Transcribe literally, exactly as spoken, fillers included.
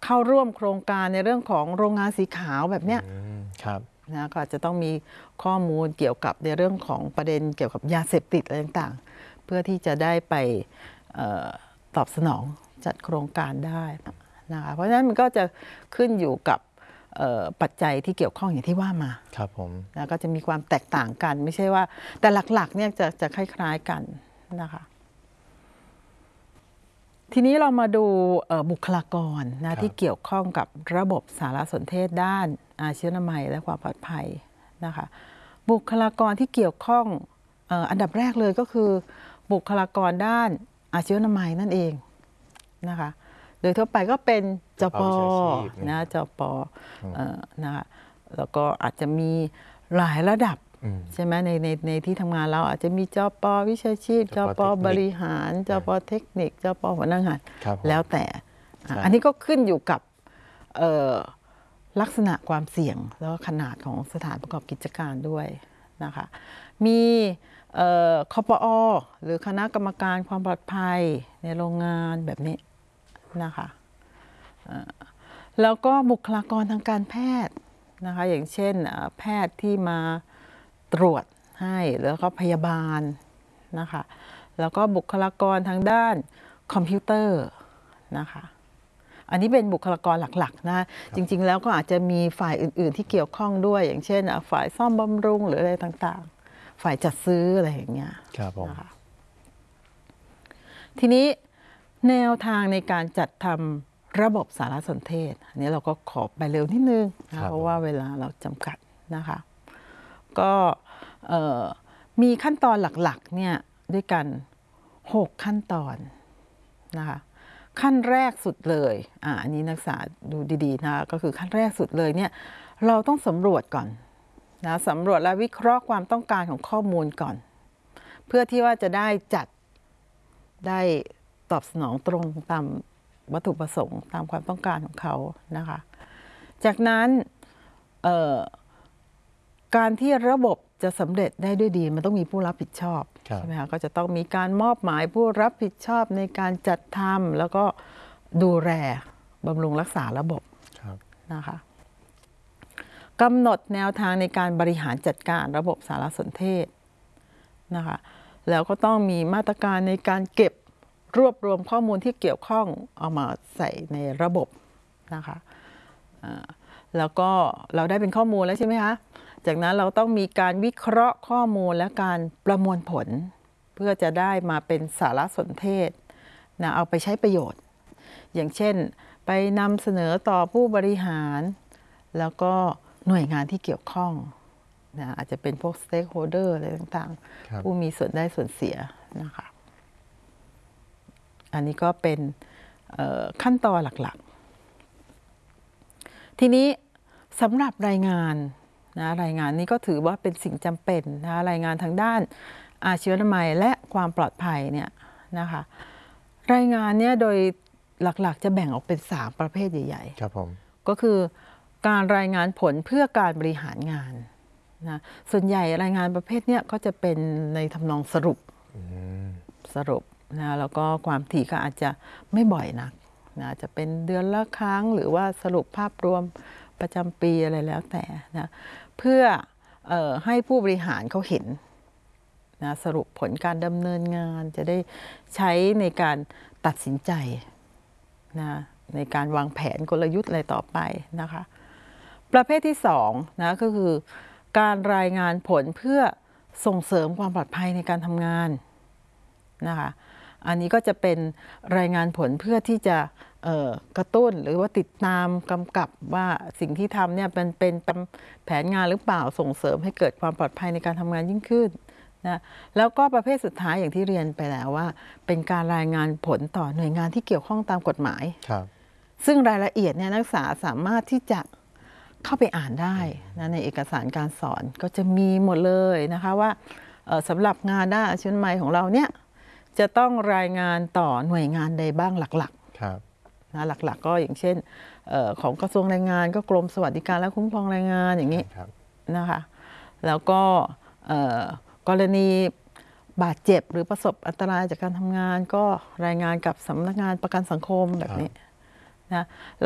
เข้าร่วมโครงการในเรื่องของโรงงานสีขาวแบบเนี้ยนะก็อาจจะต้องมีข้อมูลเกี่ยวกับในเรื่องของประเด็นเกี่ยวกับยาเสพติดอะไรต่างๆเพื่อที่จะได้ไปออตอบสนองจัดโครงการได้นะคะเพราะฉะนั้นมันก็จะขึ้นอยู่กับปัจจัยที่เกี่ยวข้องอย่างที่ว่ามาครับผมแล้วก็จะมีความแตกต่างกันไม่ใช่ว่าแต่หลักๆเนี่ยจะจะคล้ายๆกันนะคะทีนี้เรามาดูบุคลากรนะที่เกี่ยวข้องกับระบบสารสนเทศด้านอาชีวนามัยและความปลอดภัยนะคะบุคลากรที่เกี่ยวข้องอันดับแรกเลยก็คือบุคลากรด้านอาชีวนามัยนั่นเองนะคะโดยทั่วไปก็เป็นจป.นะจป.นะคะแล้วก็อาจจะมีหลายระดับใช่ไหมในในในที่ทำงานเราอาจจะมีจป.วิชาชีพจป.บริหารจป.เทคนิคจป.หัวหน้างานแล้วแต่อันนี้ก็ขึ้นอยู่กับลักษณะความเสี่ยงแล้วก็ขนาดของสถานประกอบกิจการด้วยนะคะมีคปอ.หรือคณะกรรมการความปลอดภัยในโรงงานแบบนี้นะคะแล้วก็บุคลากรทางการแพทย์นะคะอย่างเช่นแพทย์ที่มาตรวจให้แล้วก็พยาบาลนะคะแล้วก็บุคลากรทางด้านคอมพิวเตอร์นะคะอันนี้เป็นบุคลากรหลักๆนะจริงๆแล้วก็อาจจะมีฝ่ายอื่นๆที่เกี่ยวข้องด้วยอย่างเช่นฝ่ายซ่อมบำรุงหรืออะไรต่างๆฝ่ายจัดซื้ออะไรอย่างเงี้ยนะคะทีนี้แนวทางในการจัดทำระบบสารสนเทศอันนี้เราก็ขอไปเร็วนิดนึงนะเพราะว่าเวลาเราจำกัดนะคะก็มีขั้นตอนหลักๆเนี่ยด้วยกันหกขั้นตอนนะคะขั้นแรกสุดเลยอ่าอันนี้นักศึกษาดูดีๆนะก็คือขั้นแรกสุดเลยเนี่ยเราต้องสำรวจก่อนนะสำรวจและวิเคราะห์ความต้องการของข้อมูลก่อนเพื่อที่ว่าจะได้จัดได้ตอบสนองตรงตามวัตถุประสงค์ตามความต้องการของเขานะคะจากนั้นการที่ระบบจะสำเร็จได้ด้วยดีมันต้องมีผู้รับผิดชอบใช่ไหมคะก็จะต้องมีการมอบหมายผู้รับผิดชอบในการจัดทำแล้วก็ดูแลบำรุงรักษาระบบนะคะกำหนดแนวทางในการบริหารจัดการระบบสารสนเทศนะคะแล้วก็ต้องมีมาตรการในการเก็บรวบรวมข้อมูลที่เกี่ยวข้องเอามาใส่ในระบบนะคะแล้วก็เราได้เป็นข้อมูลแล้วใช่ไหมคะจากนั้นเราต้องมีการวิเคราะห์ข้อมูลและการประมวลผลเพื่อจะได้มาเป็นสารสนเทศนะเอาไปใช้ประโยชน์อย่างเช่นไปนำเสนอต่อผู้บริหารแล้วก็หน่วยงานที่เกี่ยวข้องนะอาจจะเป็นพวก stakeholder อะไรต่างๆผู้มีส่วนได้ส่วนเสียนะคะอันนี้ก็เป็นขั้นตอนหลักๆทีนี้สำหรับรายงานนะรายงานนี้ก็ถือว่าเป็นสิ่งจำเป็นนะรายงานทางด้านอาชีวนามัยและความปลอดภัยเนี่ยนะคะรายงานเนี่ยโดยหลักๆจะแบ่งออกเป็นสามประเภทใหญ่ๆครับผมก็คือการรายงานผลเพื่อการบริหารงานนะส่วนใหญ่รายงานประเภทเนี้ยก็จะเป็นในทำนองสรุปสรุปนะแล้วก็ความถี่ก็อาจจะไม่บ่อยนักนะจะเป็นเดือนละครั้งหรือว่าสรุปภาพรวมประจำปีอะไรแล้วแต่นะเพื่อเอ่อให้ผู้บริหารเขาเห็นนะสรุปผลการดำเนินงานจะได้ใช้ในการตัดสินใจนะในการวางแผนกลยุทธ์อะไรต่อไปนะคะประเภทที่สองนะก็คือการรายงานผลเพื่อส่งเสริมความปลอดภัยในการทำงานนะคะอันนี้ก็จะเป็นรายงานผลเพื่อที่จะกระตุ้นหรือว่าติดตามกำกับว่าสิ่งที่ทำเนี่ยเป็นเป็นแผนงานหรือเปล่าส่งเสริมให้เกิดความปลอดภัยในการทำงานยิ่งขึ้นนะแล้วก็ประเภทสุดท้ายอย่างที่เรียนไปแล้วว่าเป็นการรายงานผลต่อหน่วยงานที่เกี่ยวข้องตามกฎหมายซึ่งรายละเอียดเนี่ยนักศึกษาสามารถที่จะเข้าไปอ่านได้นะในเอกสารการสอนก็จะมีหมดเลยนะคะว่าสำหรับงานด้านอาชีวนามัยของเราเนี่ยจะต้องรายงานต่อหน่วยงานใดบ้างหลักๆนะหลักๆก็อย่างเช่นของกระทรวงแรงงานก็กรมสวัสดิการและคุ้มครองแรงงานอย่างนี้นะคะแล้วก็กรณีบาดเจ็บหรือประสบอันตรายจากการทำงานก็รายงานกับสำนักงานประกันสังคมแบบนี้นะ